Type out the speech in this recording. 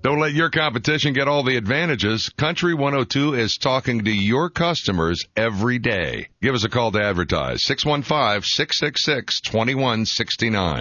Don't let your competition get all the advantages. Country 102 is talking to your customers every day. Give us a call to advertise. 615-666-2169.